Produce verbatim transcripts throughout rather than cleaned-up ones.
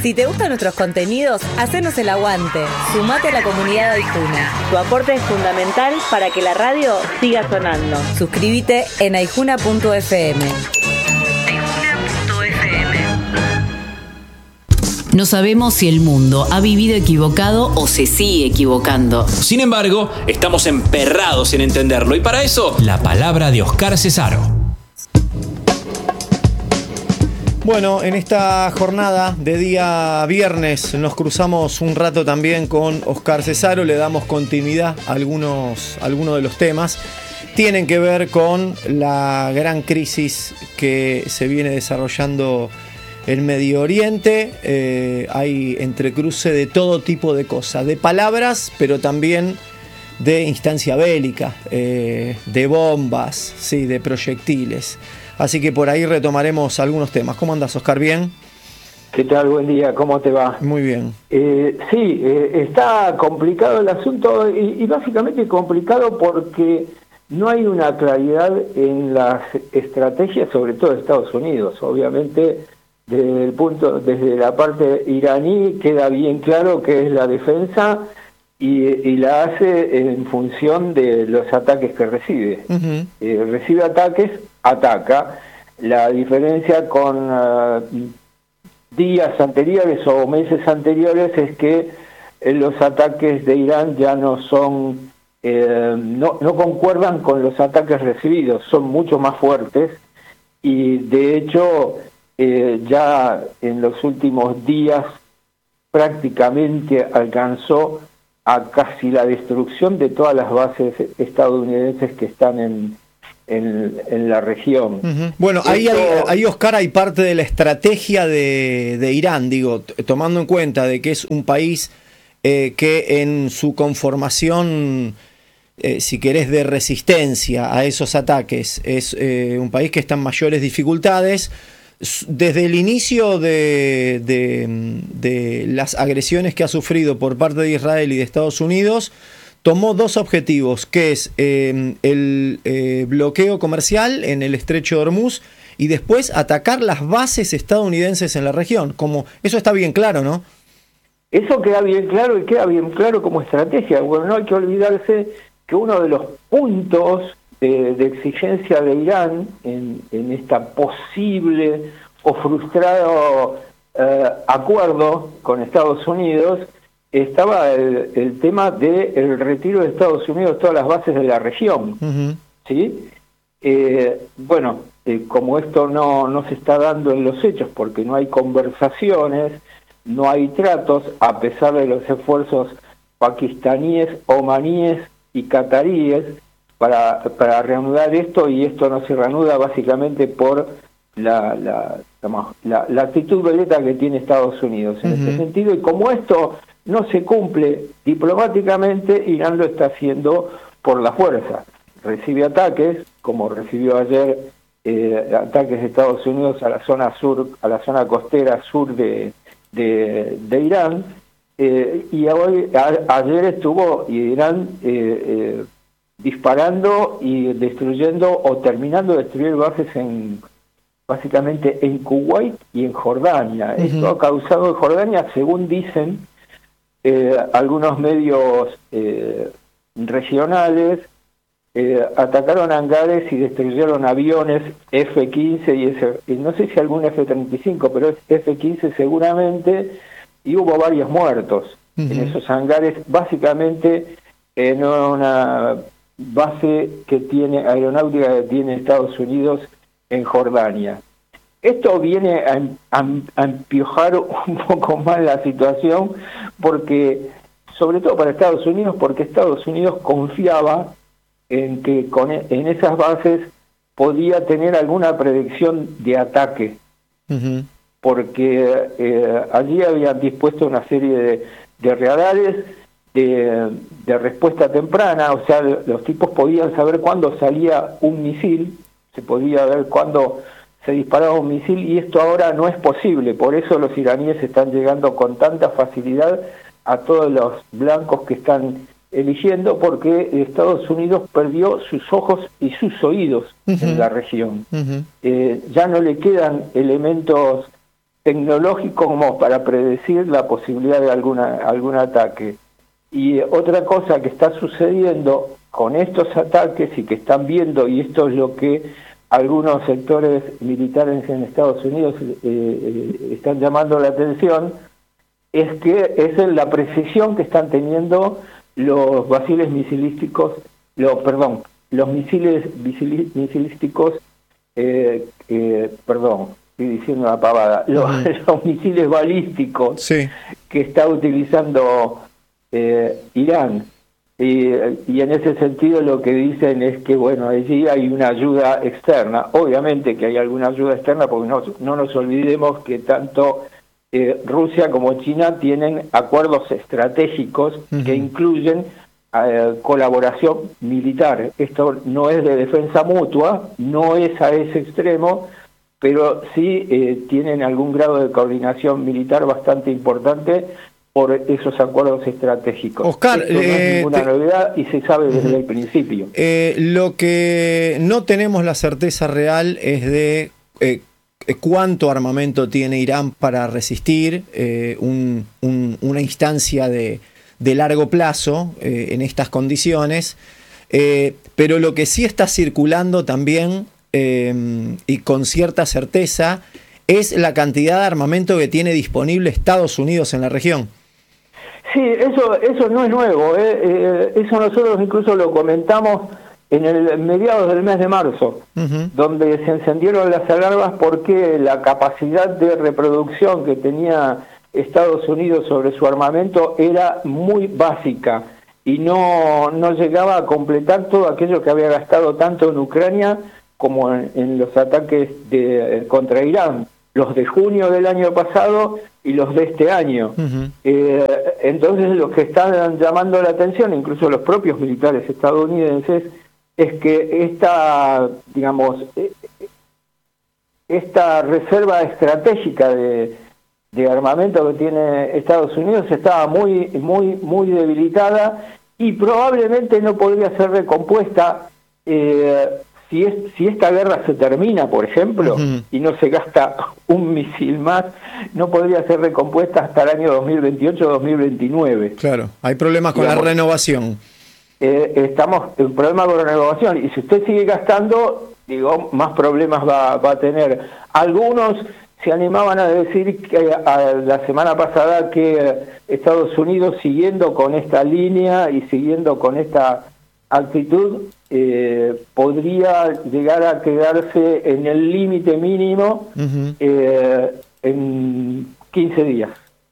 Si te gustan nuestros contenidos, hacenos el aguante. Sumate a la comunidad Aijuna. Tu aporte es fundamental para que la radio siga sonando. Suscríbete en aijuna punto efe eme. No sabemos si el mundo ha vivido equivocado o se sigue equivocando. Sin embargo, estamos emperrados en entenderlo y para eso, la palabra de Oscar Cesaro. Bueno, en esta jornada de día viernes nos cruzamos un rato también con Oscar Cesaro, le damos continuidad a algunos, algunos de los temas. Tienen que ver con la gran crisis que se viene desarrollando en Medio Oriente. Eh, hay entrecruce de todo tipo de cosas, de palabras, pero también de instancia bélica, eh, de bombas, sí, de proyectiles. Así que por ahí retomaremos algunos temas. ¿Cómo andas, Oscar? ¿Bien? ¿Qué tal? Buen día, ¿cómo te va? Muy bien. Eh, sí, eh, está complicado el asunto y, y básicamente complicado porque no hay una claridad en las estrategias, sobre todo de Estados Unidos. Obviamente, desde el punto, desde la parte iraní queda bien claro que es la defensa y, y la hace en función de los ataques que recibe. Uh-huh. Eh, recibe ataques, ataca. La diferencia con uh, días anteriores o meses anteriores es que eh, los ataques de Irán ya no son, eh, no, no concuerdan con los ataques recibidos, son mucho más fuertes y de hecho Eh, ya en los últimos días prácticamente alcanzó a casi la destrucción de todas las bases estadounidenses que están en, en, en la región. Uh-huh. Bueno, ahí, Esto... hay, ahí, Oscar, hay parte de la estrategia de, de Irán, digo, t- tomando en cuenta de que es un país eh, que en su conformación, eh, si querés, de resistencia a esos ataques, es eh, un país que está en mayores dificultades. Desde el inicio de, de, de las agresiones que ha sufrido por parte de Israel y de Estados Unidos, tomó dos objetivos, que es eh, el eh, bloqueo comercial en el estrecho de Hormuz y después atacar las bases estadounidenses en la región. Como eso está bien claro, ¿no? Eso queda bien claro y queda bien claro como estrategia. Bueno, no hay que olvidarse que uno de los puntos De, de exigencia de Irán en, en esta posible o frustrado eh, acuerdo con Estados Unidos estaba el, el tema del retiro de Estados Unidos de todas las bases de la región. Uh-huh. ¿Sí? Eh, bueno, eh, como esto no, no se está dando en los hechos porque no hay conversaciones, no hay tratos, a pesar de los esfuerzos pakistaníes, omaníes y cataríes Para, para reanudar esto, y esto no se reanuda básicamente por la, la, la, la actitud veleta que tiene Estados Unidos en uh-huh. este sentido, y como esto no se cumple diplomáticamente, Irán lo está haciendo por la fuerza. Recibe ataques, como recibió ayer eh, ataques de Estados Unidos a la zona sur, a la zona costera sur de, de, de Irán, eh, y hoy, a, ayer estuvo Irán eh, eh, disparando y destruyendo o terminando de destruir bases en básicamente en Kuwait y en Jordania. Uh-huh. Esto ha causado en Jordania, según dicen eh, algunos medios eh, regionales, eh, atacaron hangares y destruyeron aviones efe quince y, ese, y no sé si algún efe treinta y cinco, pero es efe quince seguramente, y hubo varios muertos uh-huh. en esos hangares, básicamente en una base que tiene aeronáutica que tiene Estados Unidos en Jordania. Esto viene a, a, a empiojar un poco más la situación porque, sobre todo para Estados Unidos, porque Estados Unidos confiaba en que con en esas bases podía tener alguna predicción de ataque, uh-huh. porque eh, allí habían dispuesto una serie de, de radares De, de respuesta temprana, o sea, los tipos podían saber cuándo salía un misil, se podía ver cuándo se disparaba un misil, y esto ahora no es posible. Por eso los iraníes están llegando con tanta facilidad a todos los blancos que están eligiendo, porque Estados Unidos perdió sus ojos y sus oídos uh-huh. en la región. Uh-huh. Eh, ya no le quedan elementos tecnológico como para predecir la posibilidad de alguna algún ataque. Y otra cosa que está sucediendo con estos ataques y que están viendo, y esto es lo que algunos sectores militares en Estados Unidos eh, eh, están llamando la atención, es que es en la precisión que están teniendo los misiles misilísticos, los, perdón, los misiles misilísticos, eh, eh, perdón, estoy diciendo una pavada, los, los misiles balísticos sí. que está utilizando eh, Irán. Y, y en ese sentido lo que dicen es que, bueno, allí hay una ayuda externa. Obviamente que hay alguna ayuda externa, porque no, no nos olvidemos que tanto eh, Rusia como China tienen acuerdos estratégicos uh-huh. que incluyen eh, colaboración militar. Esto no es de defensa mutua, no es a ese extremo, pero sí eh, tienen algún grado de coordinación militar bastante importante por esos acuerdos estratégicos. Oscar, Esto no eh, es ninguna te... novedad y se sabe desde uh-huh. el principio. Eh, lo que no tenemos la certeza real es de eh, cuánto armamento tiene Irán para resistir eh, un, un, una instancia de, de largo plazo eh, en estas condiciones, eh, pero lo que sí está circulando también eh, y con cierta certeza es la cantidad de armamento que tiene disponible Estados Unidos en la región. Sí, eso eso no es nuevo, ¿eh? Eh, eso nosotros incluso lo comentamos en el mediados del mes de marzo, uh-huh. donde se encendieron las alarmas porque la capacidad de reproducción que tenía Estados Unidos sobre su armamento era muy básica y no, no llegaba a completar todo aquello que había gastado tanto en Ucrania como en, en los ataques de, contra Irán, los de junio del año pasado y los de este año. Uh-huh. Eh, entonces lo que están llamando la atención, incluso los propios militares estadounidenses, es que esta, digamos, esta reserva estratégica de, de armamento que tiene Estados Unidos estaba muy, muy, muy debilitada y probablemente no podría ser recompuesta eh, Si, es, si esta guerra se termina, por ejemplo, uh-huh. y no se gasta un misil más, no podría ser recompuesta hasta el año dos mil veintiocho o dos mil veintinueve. Claro, hay problemas con Digamos, la renovación. Eh, estamos en problema con la renovación, y si usted sigue gastando, digo, más problemas va, va a tener. Algunos se animaban a decir que a, la semana pasada que Estados Unidos, siguiendo con esta línea y siguiendo con esta actitud, eh, podría llegar a quedarse en el límite mínimo uh-huh. eh, en quince días,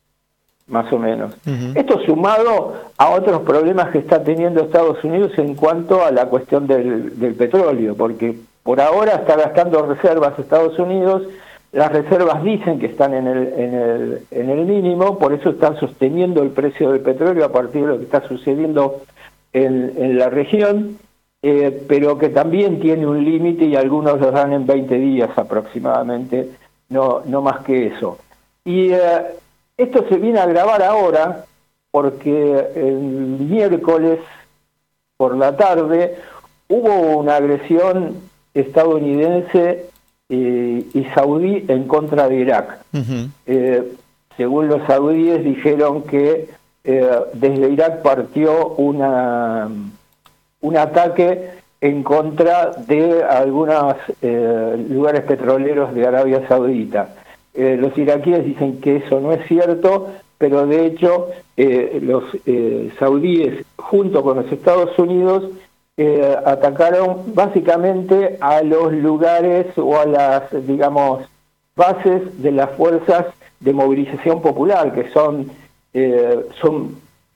más o menos. Uh-huh. Esto sumado a otros problemas que está teniendo Estados Unidos en cuanto a la cuestión del, del petróleo, porque por ahora está gastando reservas Estados Unidos, las reservas dicen que están en el, en el, en el mínimo, por eso están sosteniendo el precio del petróleo a partir de lo que está sucediendo en, en la región, eh, pero que también tiene un límite y algunos los dan en veinte días aproximadamente, no, no más que eso. Y eh, esto se viene a agravar ahora porque el miércoles por la tarde hubo una agresión estadounidense eh, y saudí en contra de Irak. Uh-huh. Eh, según los saudíes dijeron que eh, desde Irak partió una un ataque en contra de algunos eh, lugares petroleros de Arabia Saudita. Eh, los iraquíes dicen que eso no es cierto, pero de hecho eh, los eh, saudíes junto con los Estados Unidos eh, atacaron básicamente a los lugares o a las, digamos, bases de las fuerzas de movilización popular, que son, eh, son,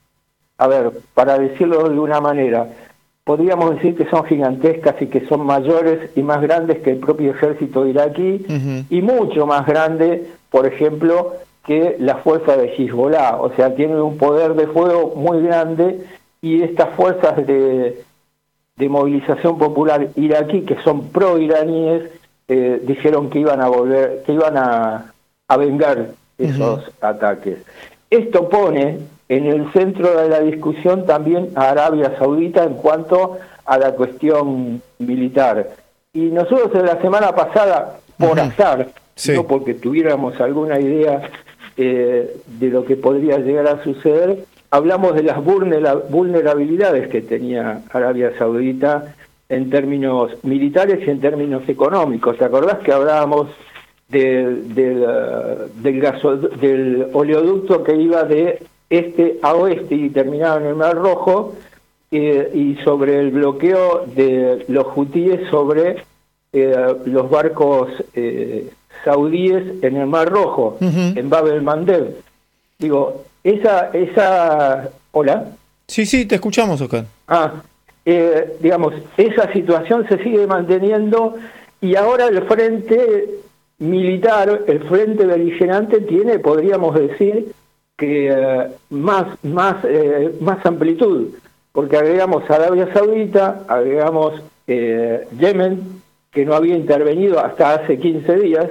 a ver, para decirlo de una manera, podríamos decir que son gigantescas y que son mayores y más grandes que el propio ejército iraquí, uh-huh. y mucho más grande, por ejemplo, que la fuerza de Hezbollah. O sea, tienen un poder de fuego muy grande y estas fuerzas de, de movilización popular iraquí, que son pro-iraníes, eh, dijeron que iban a volver, que iban a, a vengar esos uh-huh. ataques. Esto pone en el centro de la discusión también a Arabia Saudita en cuanto a la cuestión militar. Y nosotros en la semana pasada, por uh-huh. azar, sí. sino porque tuviéramos alguna idea eh, de lo que podría llegar a suceder. Hablamos de las vulnerabilidades que tenía Arabia Saudita en términos militares y en términos económicos. ¿Te acordás que hablábamos del, del, del, gaso, del oleoducto que iba de este a oeste y terminaba en el Mar Rojo, eh, y sobre el bloqueo de los hutíes sobre eh, los barcos eh, saudíes en el Mar Rojo, uh-huh. en Bab el-Mandeb? Digo, esa, esa... ¿Hola? Sí, sí, te escuchamos, Oscar. Ah, eh, digamos, esa situación se sigue manteniendo y ahora el frente militar, el frente beligerante tiene, podríamos decir, que eh, más, más, eh, más amplitud, porque agregamos Arabia Saudita, agregamos eh, Yemen, que no había intervenido hasta hace quince días,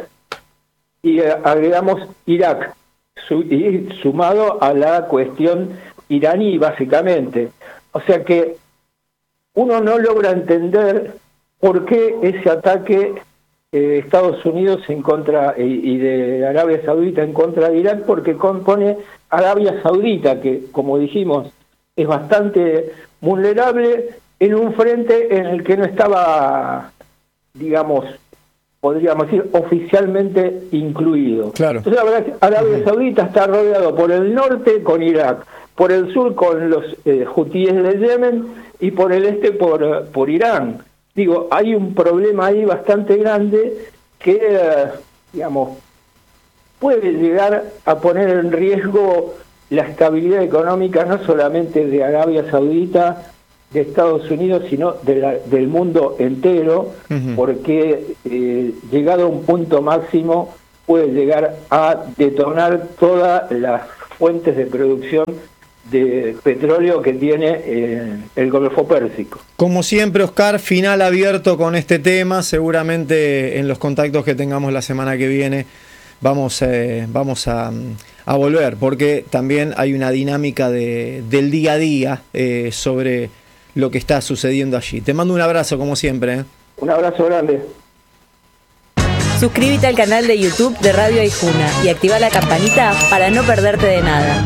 y eh, agregamos Irak, su, y sumado a la cuestión iraní, básicamente. O sea que uno no logra entender por qué ese ataque de eh, Estados Unidos en contra y, y de Arabia Saudita en contra de Irak, porque compone Arabia Saudita, que, como dijimos, es bastante vulnerable en un frente en el que no estaba, digamos, podríamos decir, oficialmente incluido. Claro. Entonces, Arabia Saudita está rodeado por el norte con Irak, por el sur con los eh, hutíes de Yemen y por el este por, por Irán. Digo, hay un problema ahí bastante grande que, eh, digamos, puede llegar a poner en riesgo la estabilidad económica no solamente de Arabia Saudita, de Estados Unidos, sino de la, del mundo entero, uh-huh. porque eh, llegado a un punto máximo puede llegar a detonar todas las fuentes de producción de petróleo que tiene eh, el Golfo Pérsico. Como siempre, Oscar, final abierto con este tema. Seguramente en los contactos que tengamos la semana que viene vamos, eh, vamos a, a volver, porque también hay una dinámica de, del día a día eh, sobre lo que está sucediendo allí. Te mando un abrazo, como siempre. ¿eh? Un abrazo grande. Suscríbete al canal de YouTube de Radio Aijuna y activa la campanita para no perderte de nada.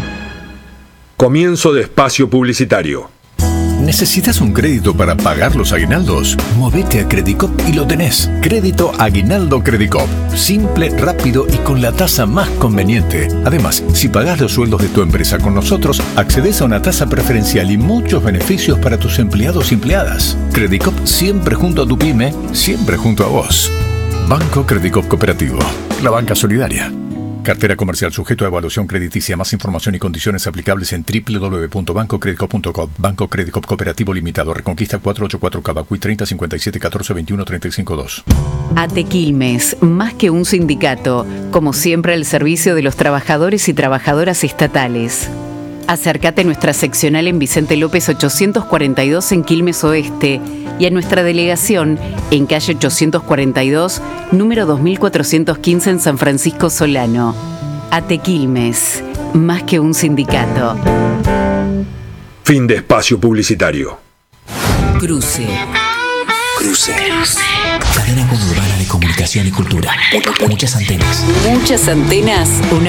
Comienzo de espacio publicitario. ¿Necesitas un crédito para pagar los aguinaldos? Movete a Credicop y lo tenés. Crédito Aguinaldo Credicop. Simple, rápido y con la tasa más conveniente. Además, si pagás los sueldos de tu empresa con nosotros, accedes a una tasa preferencial y muchos beneficios para tus empleados y empleadas. Credicop siempre junto a tu pyme, siempre junto a vos. Banco Credicop Cooperativo. La banca solidaria. Cartera comercial sujeto a evaluación crediticia. Más información y condiciones aplicables en doble u doble u doble u punto banco credicop punto com. Banco Credicop Cooperativo Limitado. Reconquista cuatrocientos ochenta y cuatro Cavacuy treinta cincuenta y siete catorce veintiuno treinta y cinco dos. ATE Quilmes, más que un sindicato, como siempre al servicio de los trabajadores y trabajadoras estatales. Acércate a nuestra seccional en Vicente López ochocientos cuarenta y dos en Quilmes Oeste y a nuestra delegación en calle ochocientos cuarenta y dos, número dos mil cuatrocientos quince en San Francisco Solano. ATE Quilmes, más que un sindicato. Fin de espacio publicitario. Cruce. Cruce. Cruce. Cadena conurbana de comunicación y cultura. Muchas antenas. Muchas antenas, una